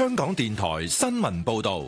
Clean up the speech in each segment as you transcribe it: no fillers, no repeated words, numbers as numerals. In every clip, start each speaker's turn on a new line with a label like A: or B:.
A: 香港電台新聞報道。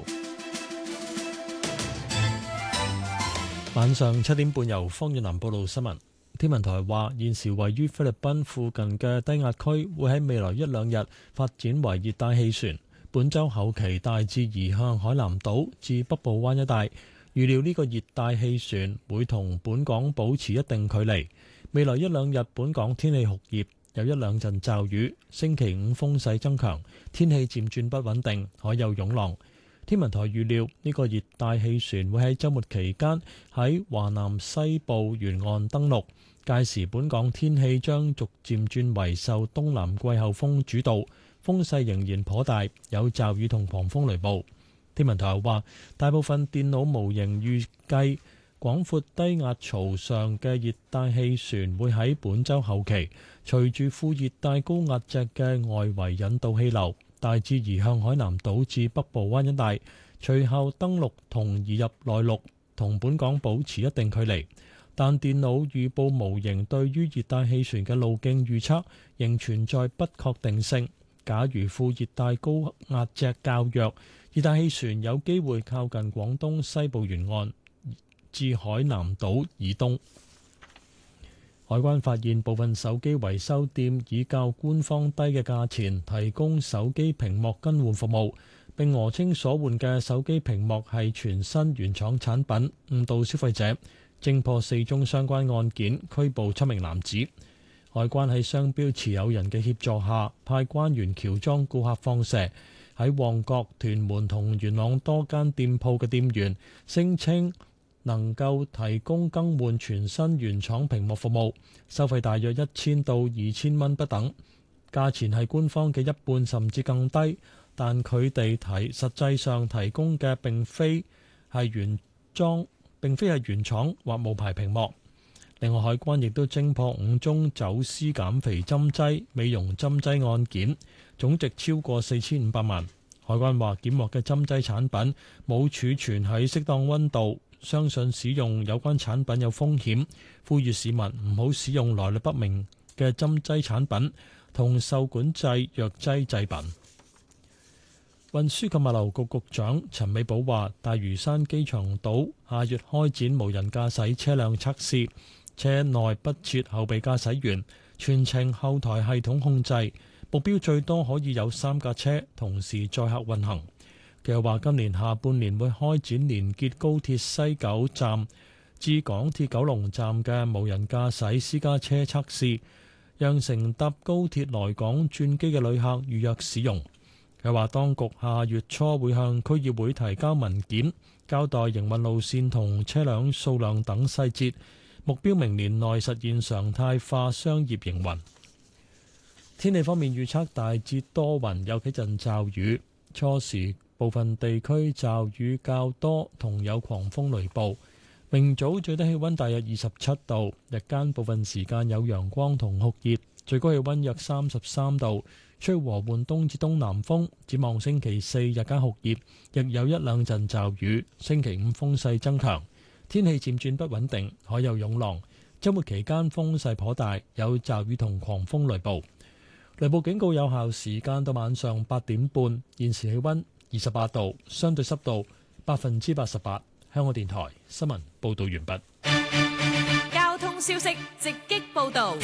B: 晚上7點半由方遠南報道新聞。天文台話，現時位於菲律賓附近嘅低壓區會喺未來一兩日發展為熱帶氣旋，本週後期大致移向海南島至北部灣一帶。預料呢個熱帶氣旋會同本港保持一定距離。未來一兩日本港天氣酷熱，有一兩陣驟雨。星期五風勢增強，天氣漸轉不穩定，海有湧浪。天文台預料呢個熱帶氣旋會喺週末期間喺華南西部沿岸登陸，屆時本港天氣將逐漸轉為受東南季候風主導，風勢仍然頗大，有驟雨同狂風雷暴。天文台話，大部分電腦模型預計廣闊低壓槽上嘅熱帶氣旋會喺本週後期隨住副熱帶高壓脊嘅外圍引導氣流大致移向海南島至北部灣一帶，隨後登陸同移入內陸，同本港保持一定距離。但電腦預報模型對於熱帶氣旋嘅路徑預測仍存在不確定性。假如副熱帶高壓脊較弱，熱帶氣旋有機會靠近廣東西部沿岸至海南島以東。海關發現部分手機維修店以較官方低嘅價錢提供手機屏幕更換服務，並訛稱所換嘅手機屏幕係全新原廠產品，誤導消費者。偵破4宗相關案件，拘捕7名男子。海關喺商標持有人嘅協助下，派關員喬裝顧客放蛇，喺旺角、屯門同元朗多間店鋪嘅店員聲稱能夠提供更換全新原廠屏幕服務，收費大約1000到2000蚊不等，價錢係官方嘅一半甚至更低，但佢哋實際上提供嘅並非係原廠或無牌屏幕。另外，海關亦都偵破5宗走私減肥針劑、美容針劑案件，總值超過4500萬。海關話，檢獲嘅針劑產品冇儲存喺適當溫度，相信使用有關產品有風險，呼籲市民唔好使用來歷不明嘅針劑產品同受管制藥劑製品。運輸及物流局局長陳美寶話，大嶼山機場島下月開展無人駕駛車輛測試，車內不設後備駕駛員，全程後台系統控制，目標最多可以有3架車同時載客運行。佢又話，今年下半年會開展連結高鐵西九站至港鐵九龍站嘅無人駕駛私家車測試，讓乘搭高鐵來港轉機嘅旅客預約使用。佢話，當局下月初會向區議會提交文件，交代營運路線同車輛數量等細節，目標明年內實現常態化商業營運。天氣方面預測大致多雲，有幾陣驟雨，初時部分地區驟雨較多，同有狂風雷暴。明早最低氣溫大約27度，日間部分時間有陽光同酷熱，最高氣溫約33度，吹和緩東至東南風。展望星期4日間酷熱，亦有一兩陣驟雨。星期5風勢增強，天氣漸轉不穩定，海有湧浪。週末期間風勢頗大，有驟雨同狂風雷暴。雷暴警告有效時間到晚上8點半。現時氣溫28度，相對濕度88%。香港電台新聞報道完畢。
C: 交通消息直擊報道。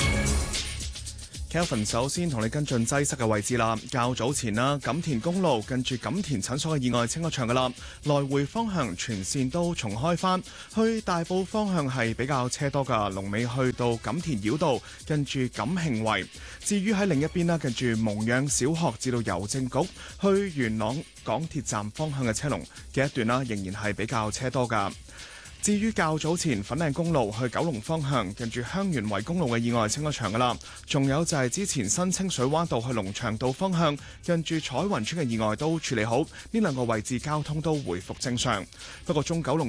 D: Kelvin 首先同你跟進擠塞嘅位置啦。較早前啦，錦田公路近住錦田診所嘅意外清咗場噶啦，來回方向全線都重開返。去大埔方向係比較車多噶，龍尾去到錦田繞道近住錦慶圍。至於喺另一邊啦，近住蒙養小學至到郵政局去元朗港鐵站方向嘅車龍嘅一段啦，仍然係比較車多噶。至於較早前粉嶺公路去九龍方向近住香園圍公路嘅意外清咗場噶啦，仲有就係之前新清水灣道去龍翔道方向近住彩雲村嘅意外都處理好，呢兩個位置交通都回復正常。不過中九龍